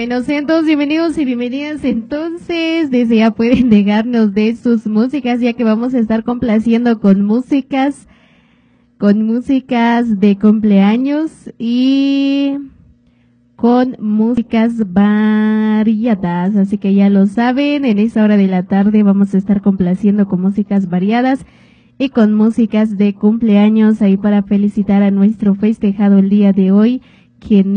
Bueno, sean todos bienvenidos y bienvenidas entonces. Desde ya pueden dejarnos de sus músicas, ya que vamos a estar complaciendo con músicas de cumpleaños y con músicas variadas. Así que ya lo saben, en esta hora de la tarde vamos a estar complaciendo con músicas variadas y con músicas de cumpleaños ahí para felicitar a nuestro festejado el día de hoy, quien